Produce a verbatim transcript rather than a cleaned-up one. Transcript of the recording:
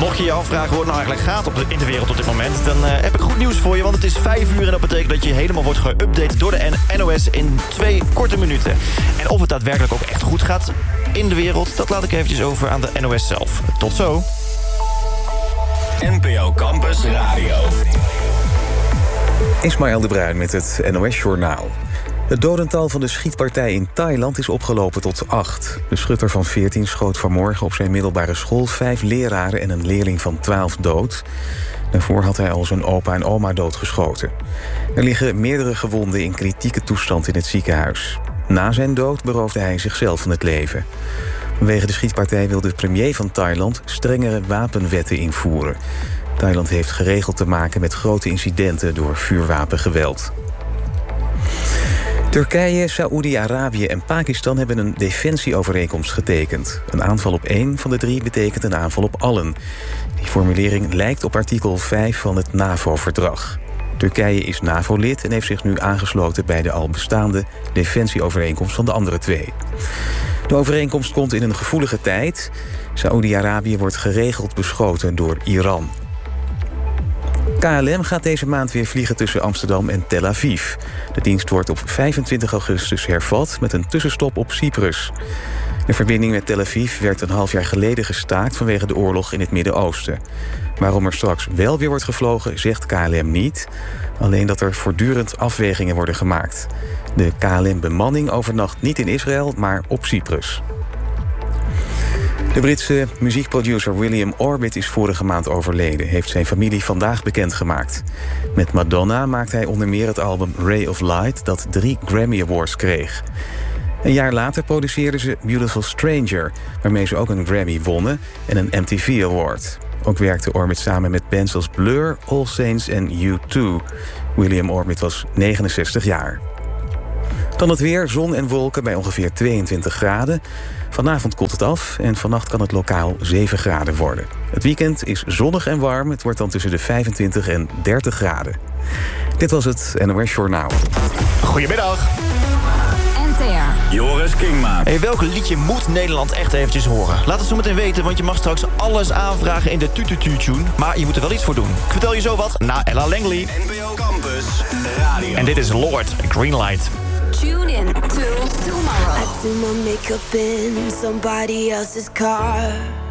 Mocht je je afvragen hoe het nou eigenlijk gaat op de, in de wereld op dit moment... dan uh, heb ik goed nieuws voor je, want het is vijf uur... en dat betekent dat je helemaal wordt geüpdate door de N O S in twee korte minuten. En of het daadwerkelijk ook echt goed gaat in de wereld... dat laat ik eventjes over aan de N O S zelf. Tot zo. N P O Campus Radio. Ismaël de Bruin met het N O S-journaal. Het dodental van de schietpartij in Thailand is opgelopen tot acht. De schutter van veertien schoot vanmorgen op zijn middelbare school... vijf leraren en een leerling van twaalf dood. Daarvoor had hij al zijn opa en oma doodgeschoten. Er liggen meerdere gewonden in kritieke toestand in het ziekenhuis. Na zijn dood beroofde hij zichzelf van het leven. Vanwege de schietpartij wil de premier van Thailand... strengere wapenwetten invoeren. Thailand heeft geregeld te maken met grote incidenten... door vuurwapengeweld. Turkije, Saoedi-Arabië en Pakistan hebben een defensieovereenkomst getekend. Een aanval op één van de drie betekent een aanval op allen. Die formulering lijkt op artikel vijf van het NAVO-verdrag. Turkije is NAVO-lid en heeft zich nu aangesloten... bij de al bestaande defensieovereenkomst van de andere twee. De overeenkomst komt in een gevoelige tijd. Saoedi-Arabië wordt geregeld beschoten door Iran. K L M gaat deze maand weer vliegen tussen Amsterdam en Tel Aviv. De dienst wordt op vijfentwintig augustus hervat met een tussenstop op Cyprus. De verbinding met Tel Aviv werd een half jaar geleden gestaakt... vanwege de oorlog in het Midden-Oosten. Waarom er straks wel weer wordt gevlogen, zegt K L M niet. Alleen dat er voortdurend afwegingen worden gemaakt. De K L M-bemanning overnacht niet in Israël, maar op Cyprus. De Britse muziekproducer William Orbit is vorige maand overleden... heeft zijn familie vandaag bekendgemaakt. Met Madonna maakte hij onder meer het album Ray of Light... dat drie Grammy Awards kreeg. Een jaar later produceerden ze Beautiful Stranger... waarmee ze ook een Grammy wonnen en een M T V Award. Ook werkte Orbit samen met bands als Blur, All Saints en U twee. William Orbit was negenenzestig jaar. Dan het weer, zon en wolken bij ongeveer tweeëntwintig graden. Vanavond koelt het af en vannacht kan het lokaal zeven graden worden. Het weekend is zonnig en warm. Het wordt dan tussen de vijfentwintig en dertig graden. Dit was het N O S Journaal. Goedemiddag. N T R. Joris Kingma. Hey, welk liedje moet Nederland echt eventjes horen? Laat het zo meteen weten, want je mag straks alles aanvragen in de Tutu-tune. Maar je moet er wel iets voor doen. Ik vertel je zo wat na Ella Langley. N P O Campus Radio. En dit is Lord, Greenlight. Tune in to tomorrow. I do my makeup in somebody else's car.